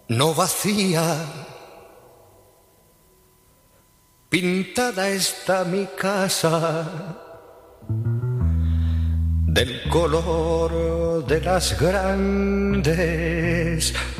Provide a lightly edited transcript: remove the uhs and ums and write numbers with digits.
no vacía, pintada está mi casa del color de las grandes